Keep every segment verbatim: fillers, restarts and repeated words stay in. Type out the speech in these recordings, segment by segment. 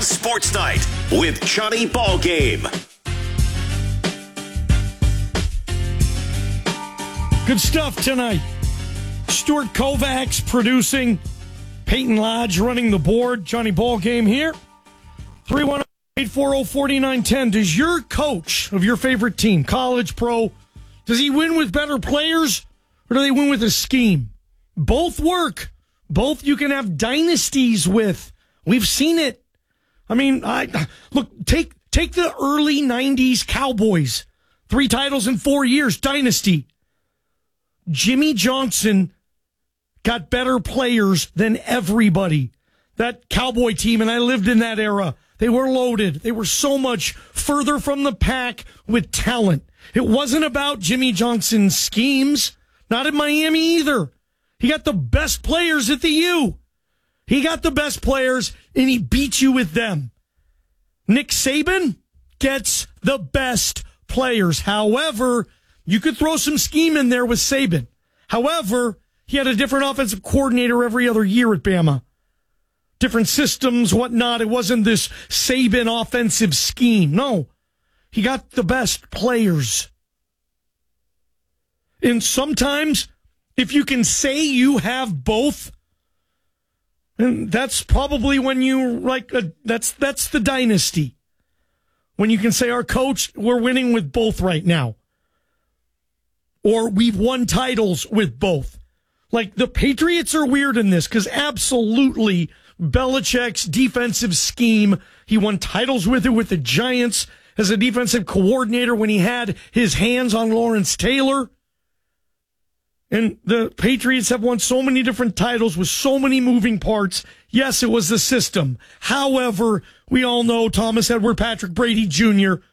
Sports Night with Johnny Ballgame. Good stuff tonight. Stuart Kovacs producing, Peyton Lodge running the board. Johnny Ballgame here. three one zero, eight four zero, four nine one zero. Does your coach of your favorite team, college, pro, does he win with better players or do they win with a scheme? Both work. Both you can have dynasties with. We've seen it. I mean, I look, take take the early nineties Cowboys. Three titles in four years, dynasty. Jimmy Johnson got better players than everybody. That Cowboy team, and I lived in that era, they were loaded. They were so much further from the pack with talent. It wasn't about Jimmy Johnson's schemes. Not in Miami either. He got the best players at the U. He got the best players, and he beat you with them. Nick Saban gets the best players. However, you could throw some scheme in there with Saban. However, he had a different offensive coordinator every other year at Bama. Different systems, whatnot. It wasn't this Saban offensive scheme. No, he got the best players. And sometimes, if you can say you have both, and that's probably when you like a, that's that's the dynasty. When you can say, our coach, we're winning with both right now. Or we've won titles with both. Like, the Patriots are weird in this because absolutely Belichick's defensive scheme, he won titles with it with the Giants as a defensive coordinator when he had his hands on Lawrence Taylor. And the Patriots have won so many different titles with so many moving parts. Yes, it was the system. However, we all know Thomas Edward Patrick Brady Junior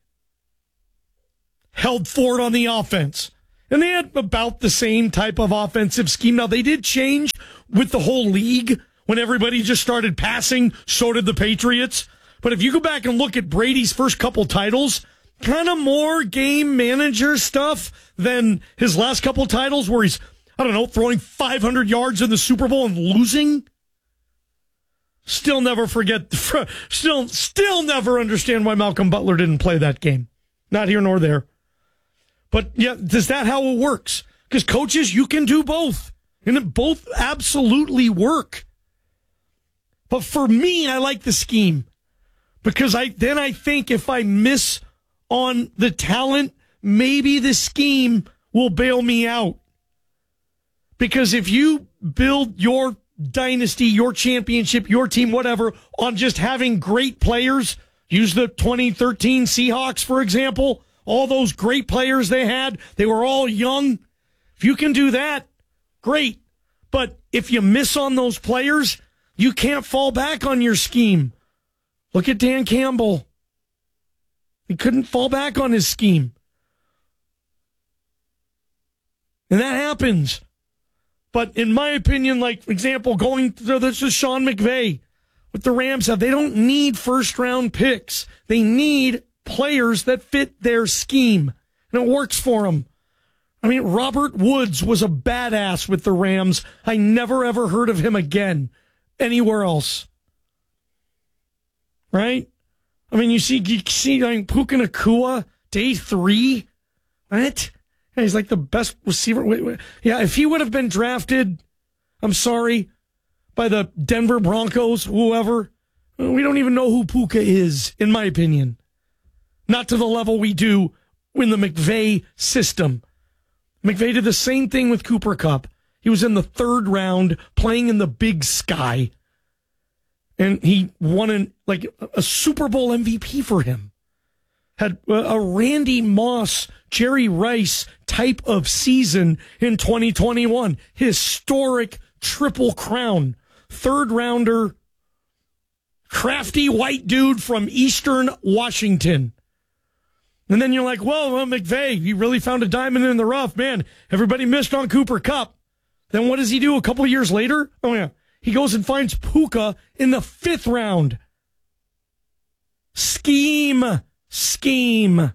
held forward on the offense. And they had about the same type of offensive scheme. Now, they did change with the whole league. When everybody just started passing, so did the Patriots. But if you go back and look at Brady's first couple titles, kind of more game manager stuff than his last couple titles where he's, I don't know, throwing five hundred yards in the Super Bowl and losing. Still never forget, still, still never understand why Malcolm Butler didn't play that game. Not here nor there. But yeah, is that how it works? Because coaches, you can do both. And it both absolutely work. But for me, I like the scheme. Because I then I think if I miss on the talent, maybe the scheme will bail me out. Because if you build your dynasty, your championship, your team, whatever, on just having great players, use the twenty thirteen Seahawks, for example, all those great players they had, they were all young. If you can do that, great. But if you miss on those players, you can't fall back on your scheme. Look at Dan Campbell. He couldn't fall back on his scheme. And that happens. But in my opinion, like, for example, going to this is Sean McVay with the Rams, they don't need first-round picks. They need players that fit their scheme. And it works for them. I mean, Robert Woods was a badass with the Rams. I never, ever heard of him again anywhere else. Right? I mean, you see, you see, I mean, Puka Nacua, day three. What? Yeah, he's like the best receiver. Wait, wait. Yeah, if he would have been drafted, I'm sorry, by the Denver Broncos, whoever, we don't even know who Puka is, in my opinion. Not to the level we do in the McVay system. McVay did the same thing with Cooper Kupp. He was in the third round playing in the Big Sky. And he won an, like a Super Bowl M V P for him. Had a Randy Moss, Jerry Rice type of season in twenty twenty-one. Historic triple crown. Third rounder, crafty white dude from Eastern Washington. And then you're like, whoa, well, McVay, he really found a diamond in the rough. Man, everybody missed on Cooper Kupp. Then what does he do a couple of years later? Oh, yeah. He goes and finds Puka in the fifth round. Scheme. Scheme.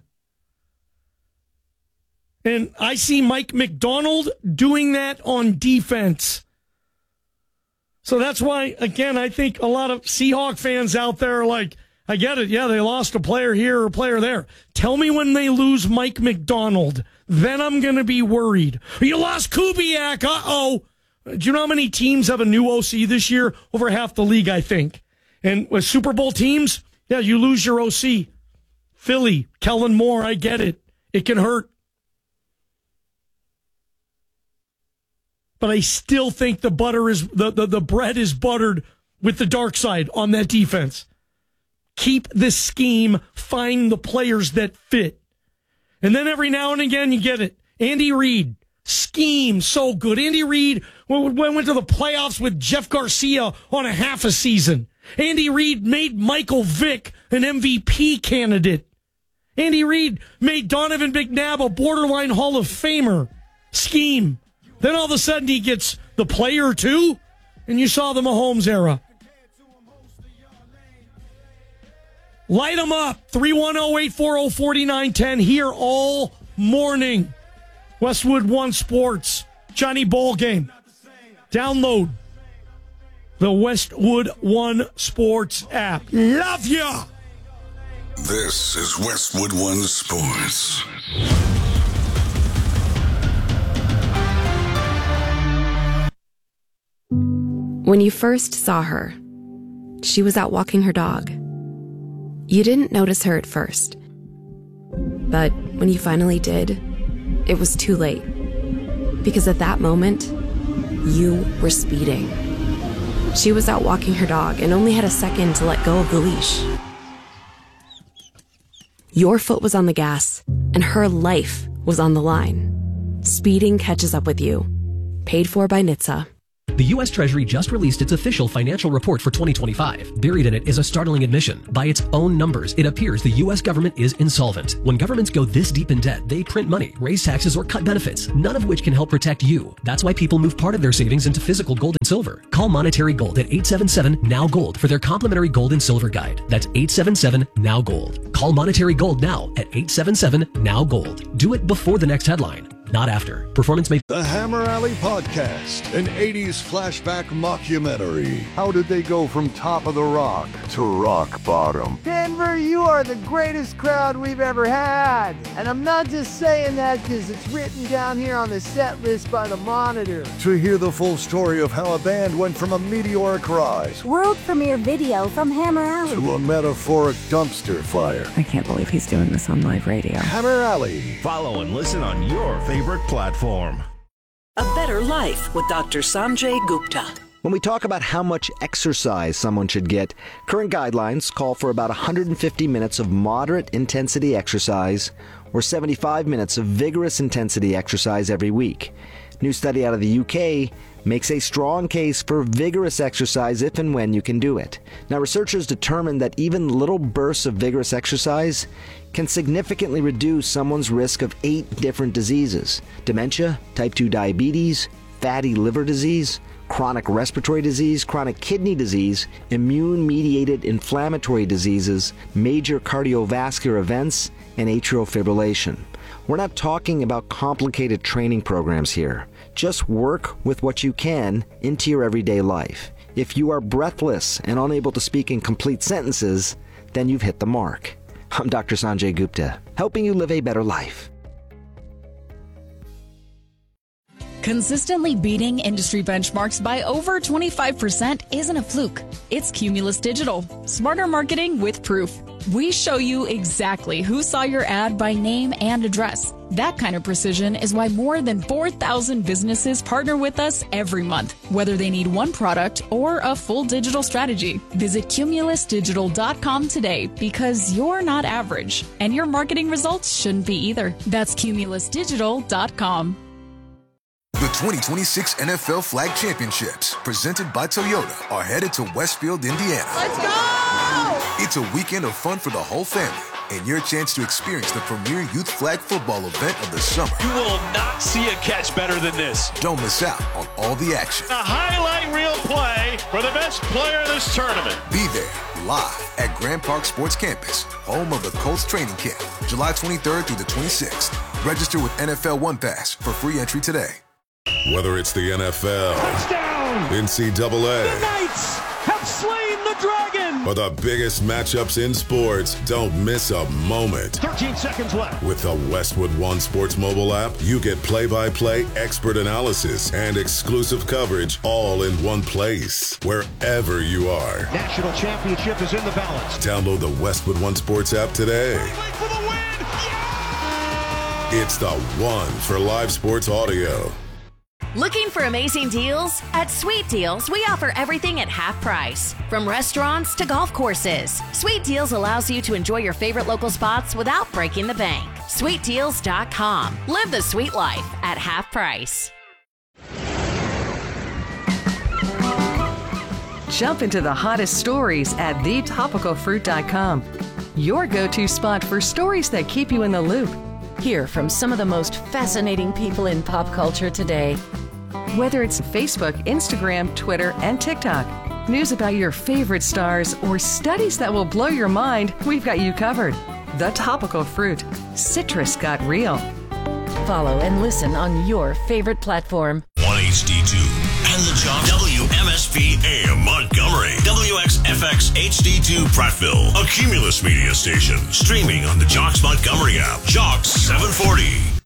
And I see Mike McDonald doing that on defense. So that's why, again, I think a lot of Seahawk fans out there are like, I get it. Yeah, they lost a player here or a player there. Tell me when they lose Mike McDonald. Then I'm going to be worried. You lost Kubiak. Uh-oh. Do you know how many teams have a new O C this year? Over half the league, I think. And with Super Bowl teams, yeah, you lose your O C. Philly, Kellen Moore, I get it. It can hurt. But I still think the butter is the, the, the bread is buttered with the dark side on that defense. Keep the scheme, find the players that fit. And then every now and again you get it. Andy Reid, scheme, so good. Andy Reid went to the playoffs with Jeff Garcia on a half a season. Andy Reid made Michael Vick an M V P candidate. Andy Reid made Donovan McNabb a borderline Hall of Famer. Scheme. Then all of a sudden he gets the player too, and you saw the Mahomes era. Light them up. three one zero, eight four zero, four nine one zero here all morning. Westwood One Sports. Johnny Ball Game. Download the Westwood One Sports app. Love ya! This is Westwood One Sports. When you first saw her, she was out walking her dog. You didn't notice her at first. But when you finally did, it was too late. Because at that moment, you were speeding. She was out walking her dog and only had a second to let go of the leash. Your foot was on the gas, and her life was on the line. Speeding catches up with you. Paid for by N H T S A. The U S Treasury just released its official financial report for twenty twenty-five. Buried in it is a startling admission. By its own numbers, it appears the U S government is insolvent. When governments go this deep in debt, they print money, raise taxes, or cut benefits, none of which can help protect you. That's why people move part of their savings into physical gold and silver. Call Monetary Gold at eight seven seven, N O W, GOLD for their complimentary gold and silver guide. That's eight seven seven, N O W, GOLD. Call Monetary Gold now at eight seven seven, N O W, GOLD. Do it before the next headline, not after. Performance may... The Hammer Alley Podcast, an eighties flashback mockumentary. How did they go from top of the rock to rock bottom? Denver, you are the greatest crowd we've ever had. And I'm not just saying that because it's written down here on the set list by the Monitor. To hear the full story of how a band went from a meteoric rise, world premiere video from Hammer Alley, to a metaphoric dumpster fire. I can't believe he's doing this on live radio. Hammer Alley. Follow and listen on your favorite platform. A Better Life with Doctor Sanjay Gupta. When we talk about how much exercise someone should get, current guidelines call for about one hundred fifty minutes of moderate intensity exercise or seventy-five minutes of vigorous intensity exercise every week. New study out of the U K makes a strong case for vigorous exercise if and when you can do it. Now, researchers determined that even little bursts of vigorous exercise can significantly reduce someone's risk of eight different diseases: dementia, type two diabetes, fatty liver disease, chronic respiratory disease, chronic kidney disease, immune-mediated inflammatory diseases, major cardiovascular events, and atrial fibrillation. We're not talking about complicated training programs here. Just work with what you can into your everyday life. If you are breathless and unable to speak in complete sentences, then you've hit the mark. I'm Doctor Sanjay Gupta, helping you live a better life. Consistently beating industry benchmarks by over twenty-five percent isn't a fluke. It's Cumulus Digital. Smarter marketing with proof. We show you exactly who saw your ad by name and address. That kind of precision is why more than four thousand businesses partner with us every month, whether they need one product or a full digital strategy. Visit cumulus digital dot com today, because you're not average, and your marketing results shouldn't be either. That's cumulus digital dot com. The twenty twenty-six N F L Flag Championships, presented by Toyota, are headed to Westfield, Indiana. Let's go! It's a weekend of fun for the whole family, and your chance to experience the premier youth flag football event of the summer. You will not see a catch better than this. Don't miss out on all the action. A highlight reel play for the best player in this tournament. Be there, live at Grand Park Sports Campus, home of the Colts training camp, July twenty-third through the twenty-sixth. Register with N F L One Pass for free entry today. Whether it's the N F L, touchdown, down. N C double A. The Knights have slain the Dragon. For the biggest matchups in sports, don't miss a moment. thirteen seconds left. With the Westwood One Sports mobile app, you get play-by-play expert analysis and exclusive coverage all in one place, wherever you are. National championship is in the balance. Download the Westwood One Sports app today. For the win. Yeah! It's the one for live sports audio. Looking for amazing deals? At Sweet Deals, we offer everything at half price. From restaurants to golf courses, Sweet Deals allows you to enjoy your favorite local spots without breaking the bank. sweet deals dot com. Live the sweet life at half price. Jump into the hottest stories at the topical fruit dot com. Your go-to spot for stories that keep you in the loop. Hear from some of the most fascinating people in pop culture today. Whether it's Facebook, Instagram, Twitter, and TikTok, news about your favorite stars, or studies that will blow your mind, we've got you covered. The Topical Fruit. Citrus got real. Follow and listen on your favorite platform. one H D two and the Jock W M S P A M Montgomery, W X F X H D two Prattville, a Cumulus media station, streaming on the Jocks Montgomery app. Jocks seven forty.